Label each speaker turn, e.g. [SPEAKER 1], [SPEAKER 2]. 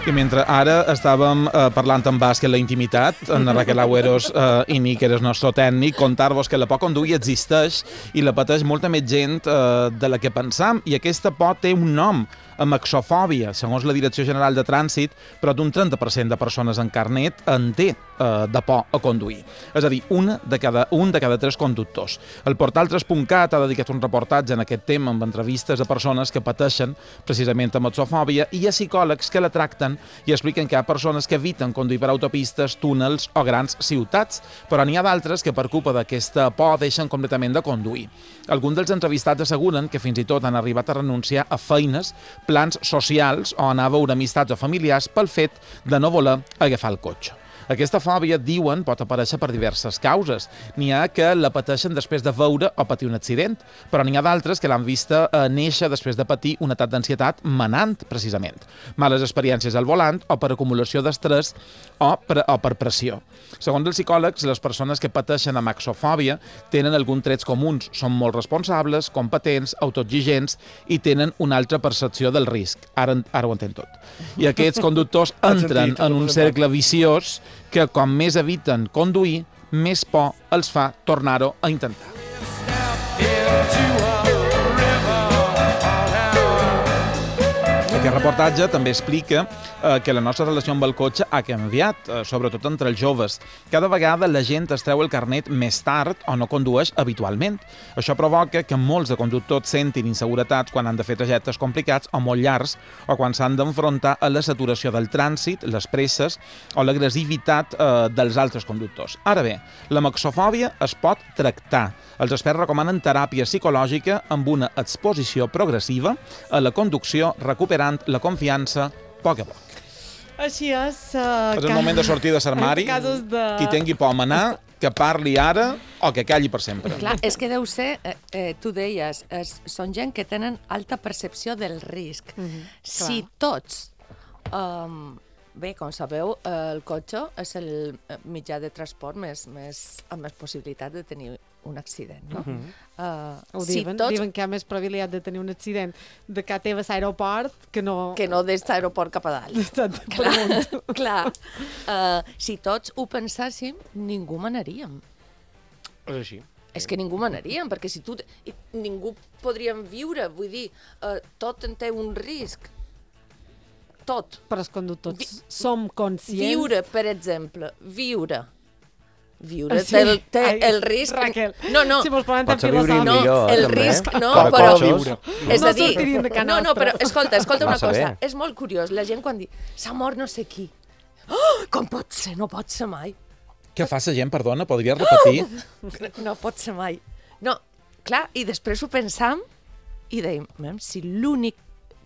[SPEAKER 1] I mentre ara estàvem parlant en bàsquet la intimitat, en Raquel Agüeros i Nick, que és el nostre tècnic, contar-vos que la por conduir existeix i la pateix molta més gent de la que pensam, i aquesta por té un nom, amaxofòbia, segons la Direcció General de Trànsit, però d'un 30% de persones en carnet en té de por a conduir. És a dir, un de cada 3 conductors. El portal 3.cat ha dedicat un reportatge en aquest tema amb entrevistes a persones que pateixen precisament amaxofòbia, i hi ha psicòlegs que la tracten i expliquen que hi ha persones que eviten conduir per autopistes, túnels o grans ciutats, però n'hi ha d'altres que per culpa d'aquesta por deixen completament de conduir. Alguns dels entrevistats asseguren que fins i tot han arribat a renunciar a feines, plans socials o anar a veure amistats o familiars pel fet de no voler agafar el cotxe. Aquesta fòbia, diuen, pot aparèixer per diverses causes. N'hi ha que la pateixen després de veure o patir un accident, però n'hi ha d'altres que l'han vista néixer després de patir un atac d'ansietat manant, precisament. Males experiències al volant o per acumulació d'estrès o per pressió. Segons els psicòlegs, les persones que pateixen amaxofòbia tenen alguns trets comuns. Són molt responsables, competents, autoexigents i tenen una altra percepció del risc. Ara ho entenc tot. I aquests conductors entren en un cercle viciós que com més eviten conduir, més por els fa tornar-ho a intentar. Aquest reportatge també explica que la nostra relació amb el cotxe ha canviat, sobretot entre els joves. Cada vegada la gent es treu el carnet més tard o no condueix habitualment. Això provoca que molts de conductors sentin inseguretats quan han de fer trajectes complicats o molt llargs, o quan s'han d'enfrontar a la saturació del trànsit, les presses o l'agressivitat dels altres conductors. Ara bé, la amaxofòbia es pot tractar. Els experts recomanen teràpia psicològica amb una exposició progressiva a la conducció, recuperant la confiança a poc a poc.
[SPEAKER 2] Així és.
[SPEAKER 1] És el moment de sortir de l'armari. Qui tingui por a manar, que parli ara o que calli per sempre.
[SPEAKER 3] Clar, és que deu ser, tu deies, són gent que tenen alta percepció del risc. Si tots... Bé, com sabeu, el cotxe és el mitjà de transport amb més possibilitat de tenir un accident, no?
[SPEAKER 2] Diuen que hi ha més probabilitat de tenir un accident de que teves a l'aeroport que no
[SPEAKER 3] des d'aeroport cap a dalt. Clar. Si tots ho pensàssim, ningú manaríem.
[SPEAKER 4] És així.
[SPEAKER 3] És que ningú manaríem, perquè si ningú podríem viure, vull dir, tot en té un risc. Tot.
[SPEAKER 2] Però els conductors som conscients...
[SPEAKER 3] Viure, per exemple, viure té el risc...
[SPEAKER 2] Raquel,
[SPEAKER 3] no,
[SPEAKER 2] si mos poden
[SPEAKER 4] pots viure millor,
[SPEAKER 3] el
[SPEAKER 4] també.
[SPEAKER 3] risc, no,
[SPEAKER 4] però...
[SPEAKER 3] És a dir,
[SPEAKER 2] no,
[SPEAKER 3] però escolta una cosa, és molt curiós, la gent quan diu, s'ha mort no sé qui, com pot ser? No pot ser mai.
[SPEAKER 1] Què fa la gent, perdona? Podries repetir?
[SPEAKER 3] No pot ser mai. No, clar, i després ho pensam i dèiem, si l'únic